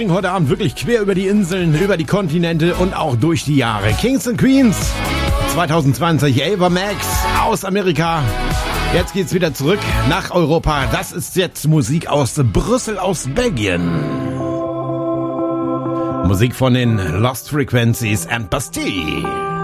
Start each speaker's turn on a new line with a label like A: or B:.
A: springen heute Abend wirklich quer über die Inseln, über die Kontinente und auch durch die Jahre. Kings and Queens 2020, Ava Max aus Amerika. Jetzt geht's wieder zurück nach Europa. Das ist jetzt Musik aus Brüssel, aus Belgien. Musik von den Lost Frequencies and Bastille.